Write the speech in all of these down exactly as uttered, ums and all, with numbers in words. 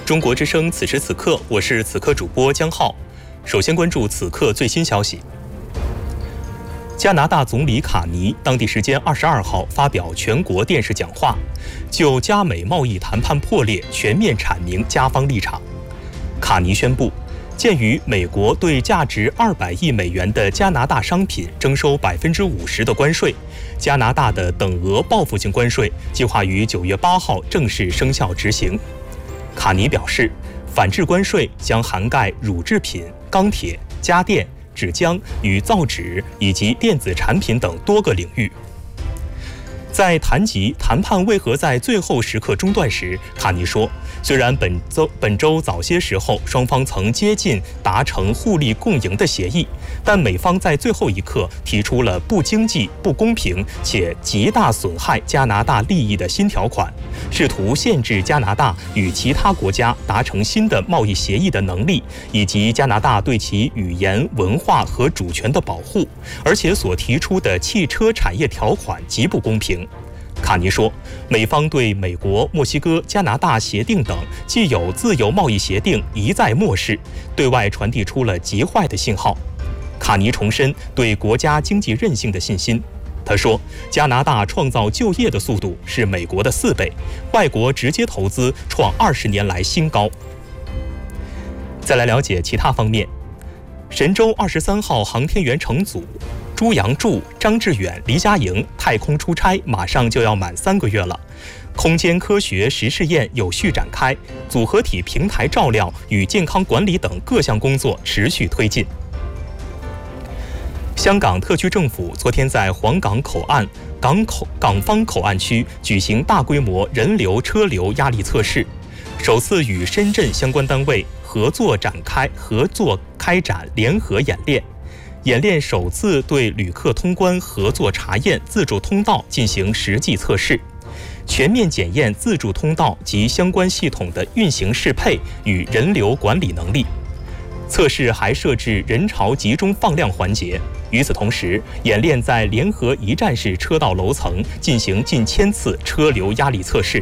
中国之声此时此刻，我是此刻主播江浩。首先关注此刻最新消息。加拿大总理卡尼当地时间二十二号发表全国电视讲话，就加美贸易谈判破裂全面阐明加方立场。卡尼宣布，鉴于美国对价值二百亿美元的加拿大商品征收百分之五十的关税，加拿大的等额报复性关税计划于九月八号正式生效执行。卡尼表示，反制关税将涵盖乳制品、钢铁、家电、纸浆与造纸以及电子产品等多个领域。在谈及谈判为何在最后时刻中断时，卡尼说，虽然本周本周早些时候双方曾接近达成互利共赢的协议，但美方在最后一刻提出了不经济、不公平且极大损害加拿大利益的新条款，试图限制加拿大与其他国家达成新的贸易协议的能力，以及加拿大对其语言、文化和主权的保护，而且所提出的汽车产业条款极不公平。卡尼说，美方对美国、墨西哥、加拿大协定等既有自由贸易协定一再漠视，对外传递出了极坏的信号。卡尼重申对国家经济韧性的信心。他说，加拿大创造就业的速度是美国的四倍，外国直接投资创二十年来新高。再来了解其他方面，神舟二十三号航天员乘组朱杨柱、张志远、黎佳莹太空出差马上就要满三个月了，空间科学实试验有序展开，组合体平台照料与健康管理等各项工作持续推进。香港特区政府昨天在皇岗口岸港口港方口岸区举行大规模人流车流压力测试，首次与深圳相关单位合作展开合作开展联合演练。演练首次对旅客通关合作查验自助通道进行实际测试，全面检验自助通道及相关系统的运行适配与人流管理能力。测试还设置人潮集中放量环节。与此同时，演练在联合一站式车道楼层进行近千次车流压力测试。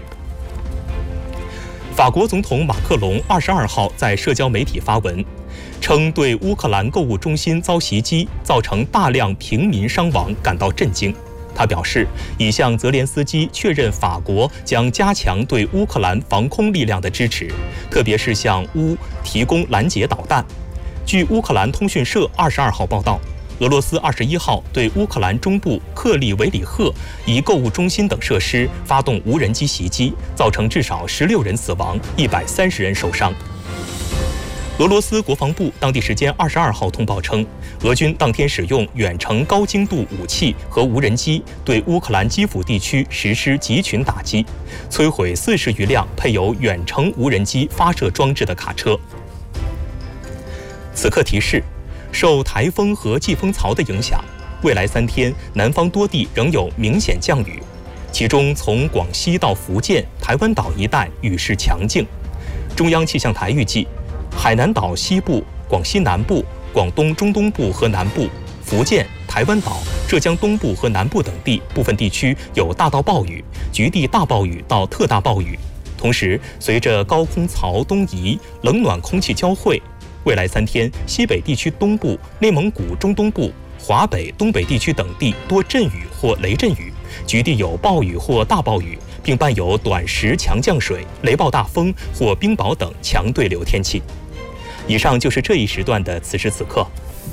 法国总统马克龙二十二号在社交媒体发文，称对乌克兰购物中心遭袭击，造成大量平民伤亡感到震惊。他表示，已向泽连斯基确认法国将加强对乌克兰防空力量的支持，特别是向乌提供拦截导弹。据乌克兰通讯社二十二号报道，俄罗斯二十一号对乌克兰中部克利维里赫一购物中心等设施发动无人机袭击，造成至少十六人死亡，一百三十人受伤。俄罗斯国防部当地时间二十二号通报称，俄军当天使用远程高精度武器和无人机对乌克兰基辅地区实施集群打击，摧毁四十余辆配有远程无人机发射装置的卡车。此刻提示，受台风和季风槽的影响，未来三天南方多地仍有明显降雨，其中从广西到福建、台湾岛一带雨势强劲。中央气象台预计，海南岛西部、广西南部、广东中东部和南部、福建、台湾岛、浙江东部和南部等地部分地区有大到暴雨，局地大暴雨到特大暴雨。同时，随着高空槽东移，冷暖空气交汇，未来三天，西北地区东部、内蒙古中东部、华北、东北地区等地多阵雨或雷阵雨，局地有暴雨或大暴雨，并伴有短时强降水、雷暴大风或冰雹等强对流天气。以上就是这一时段的此时此刻。